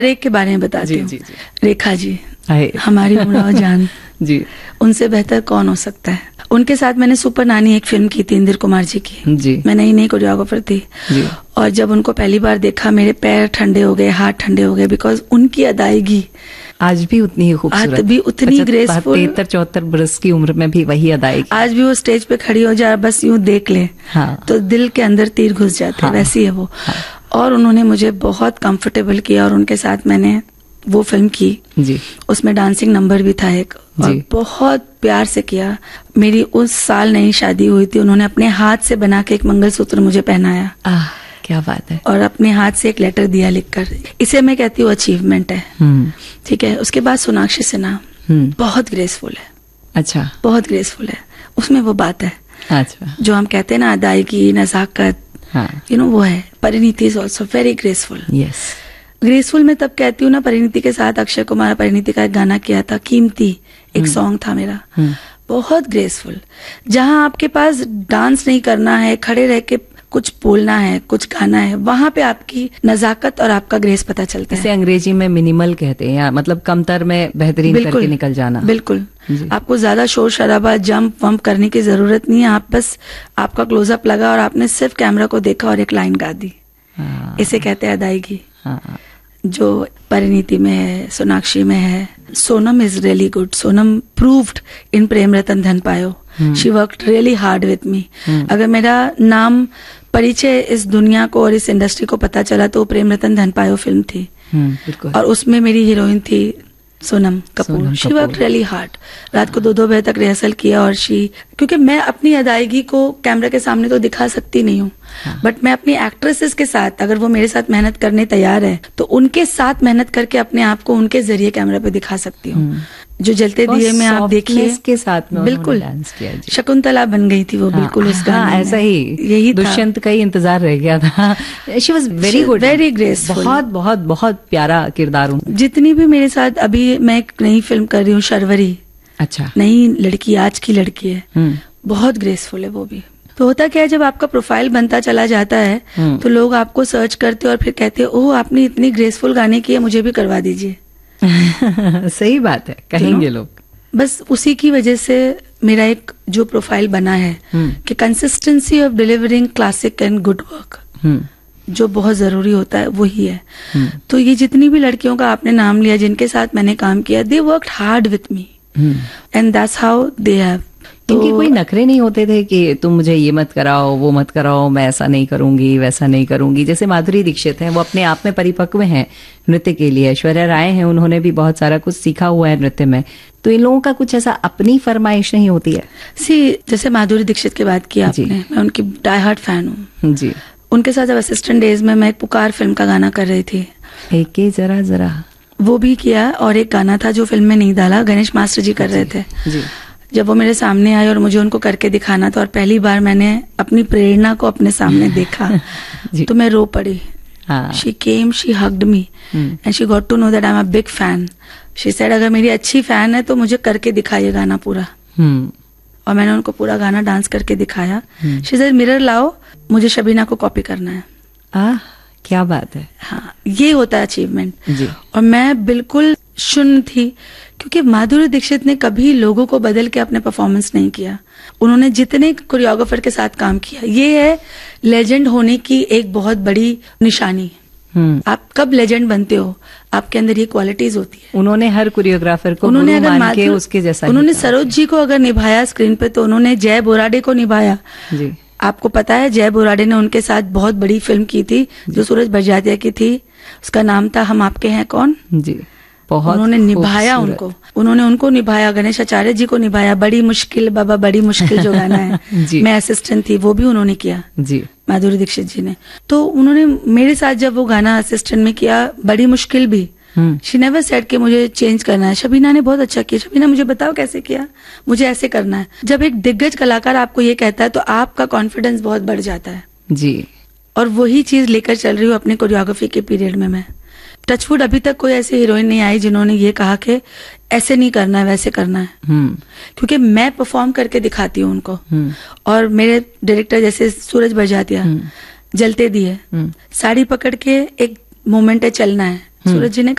एक के बारे में बताती हूँ। जी। रेखा जी, हमारी उमराव जान जी, उनसे बेहतर कौन हो सकता है। उनके साथ मैंने सुपर नानी एक फिल्म की थी इंदिर कुमार जी की। जी, मैं नई कोरियोग्राफर थी जी। और जब उनको पहली बार देखा मेरे पैर ठंडे हो गए, हाथ ठंडे हो गए, बिकॉज उनकी अदायगी आज भी उतनी ही खूबसूरत, आज भी उतनी ग्रेसफुल। 73-74 बरस की उम्र में भी वही अदायगी। आज भी वो स्टेज पे खड़ी हो जाए, बस यूं देख ले तो दिल के अंदर तीर घुस जाते हैं, वैसी है वो। और उन्होंने मुझे बहुत कंफर्टेबल किया और उनके साथ मैंने वो फिल्म की जी। उसमें डांसिंग नंबर भी था एक, और बहुत प्यार से किया। मेरी उस साल नई शादी हुई थी, उन्होंने अपने हाथ से बना के एक मंगलसूत्र मुझे पहनाया। क्या बात है। और अपने हाथ से एक लेटर दिया लिखकर। इसे मैं कहती हूँ अचीवमेंट है। ठीक है। उसके बाद सोनाक्षी सिन्हा बहुत ग्रेसफुल है। अच्छा, बहुत ग्रेसफुल है, उसमें वो बात है। अच्छा, जो हम कहते हैं ना अदायगी, नजाकत, वो है। Parineeti is also very graceful. Yes, graceful मैं तब कहती हूँ ना, परिणीति के साथ अक्षय कुमार परिणीति का एक गाना किया था, कीमती एक सॉन्ग था मेरा, बहुत ग्रेसफुल। जहां आपके पास डांस नहीं करना है, खड़े रह के कुछ बोलना है, कुछ गाना है, वहां पे आपकी नजाकत और आपका ग्रेस पता चलता है। इसे अंग्रेजी में मिनिमल कहते हैं, या मतलब कमतर में बेहतरीन करके निकल जाना। बिल्कुल। आपको ज्यादा शोर शराबा, जंप वंप करने की जरूरत नहीं है। आप बस, आपका क्लोजअप लगा और आपने सिर्फ कैमरा को देखा और एक लाइन गा दी। इसे कहते हैं अदायगी। जो परिणीति में है, सोनाक्षी में है। Sonam is really good. Sonam proved इन प्रेम रतन धन पायो। She worked really hard with me. अगर मेरा नाम, परिचय इस दुनिया को और इस इंडस्ट्री को पता चला तो प्रेम रतन धन पायो फिल्म थी। और उसमें मेरी हीरोइन थी Sonam Kapoor. She worked really hard. रात को 2-2 बजे तक रिहर्सल किया। और क्योंकि मैं अपनी अदायगी को कैमरा के सामने तो दिखा सकती नहीं हूँ, बट मैं अपनी एक्ट्रेसेस के साथ, अगर वो मेरे साथ मेहनत करने तैयार है तो उनके साथ मेहनत करके अपने आप को उनके जरिए कैमरा पे दिखा सकती हूँ। जो जलते दिए में आप देखिए, के साथ में बिल्कुल डांस किया। शकुंतला बन गई थी वो, बिल्कुल उस गाने में। ऐसा ही, यही दुष्यंत का ही इंतजार रह गया था। She was very good, very graceful. बहुत बहुत बहुत प्यारा किरदार। जितनी भी मेरे साथ, अभी मैं एक नई फिल्म कर रही हूँ शर्वरी। अच्छा, नई लड़की, आज की लड़की है, बहुत ग्रेसफुल है वो भी। तो होता क्या है, जब आपका प्रोफाइल बनता चला जाता है तो लोग आपको सर्च करते और फिर कहते हैं, ओह आपने इतनी ग्रेसफुल गाने किए, मुझे भी करवा दीजिए। सही बात है, कहेंगे लोग। बस उसी की वजह से मेरा एक जो प्रोफाइल बना है कि consistency of delivering classic and good work, जो बहुत जरूरी होता है, वही है। तो ये जितनी भी लड़कियों का आपने नाम लिया जिनके साथ मैंने काम किया, they worked hard with me and that's how they have. इनके कोई नखरे नहीं होते थे कि तुम मुझे ये मत कराओ, वो मत कराओ, मैं ऐसा नहीं करूंगी, वैसा नहीं करूंगी। जैसे माधुरी दीक्षित हैं, वो अपने आप में परिपक्व हैं नृत्य के लिए। ऐश्वर्या राय हैं, उन्होंने भी बहुत सारा कुछ सीखा हुआ है नृत्य में। तो इन लोगों का कुछ ऐसा अपनी फरमाइश नहीं होती है? जैसे माधुरी दीक्षित की बात की आपने, मैं उनकी डाई हार्ट फैन हूँ जी। उनके साथ जब असिस्टेंट डेज में मैं एक पुकार फिल्म का गाना कर रही थी, एक जरा जरा, वो भी किया। और एक गाना था जो फिल्म में नहीं डाला, गणेश मास्टर जी कर रहे थे जी। जब वो मेरे सामने आए और मुझे उनको करके दिखाना था, और पहली बार मैंने अपनी प्रेरणा को अपने सामने देखा तो मैं रो पड़ी। She came, she hugged me and she got to know that I am a big fan. She said, अगर मेरी अच्छी फैन है तो मुझे करके दिखाइए गाना पूरा। और मैंने उनको पूरा गाना डांस करके दिखाया। शी सेड, मिरर लाओ, मुझे शबीना को कॉपी करना है। क्या बात है। हाँ, ये होता है अचीवमेंट। और मैं बिल्कुल शून्य थी, क्योंकि माधुरी दीक्षित ने कभी लोगों को बदल के अपने परफॉर्मेंस नहीं किया। उन्होंने जितने कोरियोग्राफर के साथ काम किया, ये है लेजेंड होने की एक बहुत बड़ी निशानी। आप कब लेजेंड बनते हो, आपके अंदर ये क्वालिटीज होती है। उन्होंने हर कोरियोग्राफर को उन्होंने मान के उसके जैसा, उन्होंने सरोज जी को अगर निभाया स्क्रीन पे, तो उन्होंने जय बोराडे को निभाया जी। आपको पता है, जय बोराडे ने उनके साथ बहुत बड़ी फिल्म की थी जो सूरज बड़जात्या की थी, उसका नाम था हम आपके हैं कौन जी। बहुत उन्होंने निभाया उन्होंने उनको निभाया। गणेश आचार्य जी को निभाया। बड़ी मुश्किल बाबा बड़ी मुश्किल जो गाना है मैं असिस्टेंट थी, वो भी उन्होंने किया जी, माधुरी दीक्षित जी ने। तो उन्होंने मेरे साथ जब वो गाना असिस्टेंट में किया, बड़ी मुश्किल भी, शी नेवर सेड कि मुझे चेंज करना है। शबीना ने बहुत अच्छा किया, शबीना मुझे बताओ कैसे किया, मुझे ऐसे करना है। जब एक दिग्गज कलाकार आपको ये कहता है तो आपका कॉन्फिडेंस बहुत बढ़ जाता है जी। और वही चीज लेकर चल रही हूँ अपने कोरियोग्राफी के पीरियड में। मैं टचवुड अभी तक कोई ऐसी हीरोइन नहीं आई जिन्होंने ये कहा कि ऐसे नहीं करना है, वैसे करना है। क्योंकि मैं परफॉर्म करके दिखाती हूँ उनको। और मेरे डायरेक्टर जैसे सूरज बड़जात्या, जलते दिए, साड़ी पकड़ के एक मोमेंट है, चलना है, सूरज जी ने